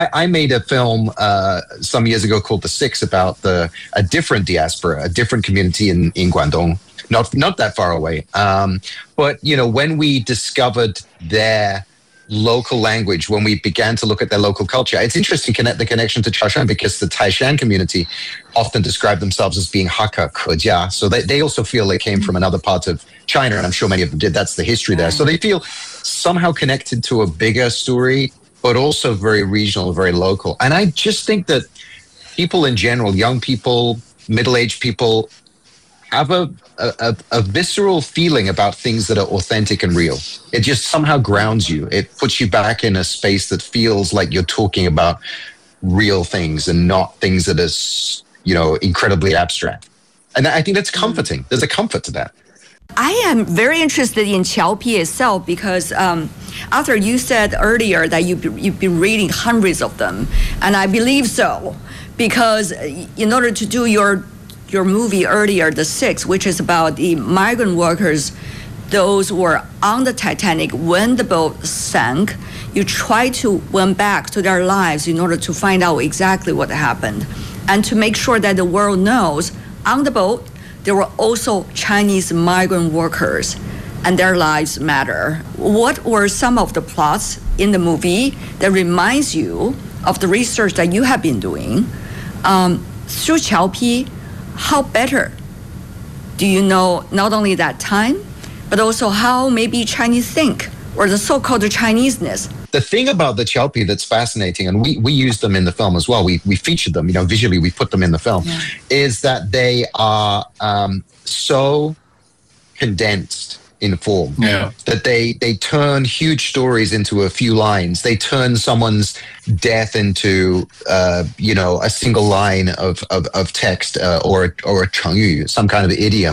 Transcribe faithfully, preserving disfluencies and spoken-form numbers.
I made a film uh, some years ago called The Six about the a different diaspora, a different community in, in Guangdong, not not that far away. Um, but you know, when we discovered their local language, when we began to look at their local culture, it's interesting to connect the connection to Chaoshan because the Taishan community often describe themselves as being Hakka Kejia. So they, they also feel they came from another part of China, and I'm sure many of them did. That's the history there. So they feel somehow connected to a bigger story, but also very regional, very local. And I just think that people in general, young people, middle-aged people, have a, a, a visceral feeling about things that are authentic and real. It just somehow grounds you. It puts you back in a space that feels like you're talking about real things and not things that are, you know, incredibly abstract. And I think that's comforting. There's a comfort to that. I am very interested in Qiaopi itself because, um, Arthur, you said earlier that you've, you've been reading hundreds of them, and I believe so, because in order to do your your movie earlier, The Six, which is about the migrant workers, those who were on the Titanic when the boat sank, you try to went back to their lives in order to find out exactly what happened and to make sure that the world knows on the boat there were also Chinese migrant workers and their lives matter. What were some of the plots in the movie that reminds you of the research that you have been doing? Um, through Qiaopi, how better do you know not only that time, but also how maybe Chinese think, or the so-called Chineseness? The thing about the Qiaopi that's fascinating, and we, we use them in the film as well, we, we featured them, you know, visually we put them in the film, yeah. is that they are um, so condensed in form yeah. that they they turn huge stories into a few lines. They turn someone's death into uh, you know, a single line of of, of text uh, or or a chengyu, some kind of idiom.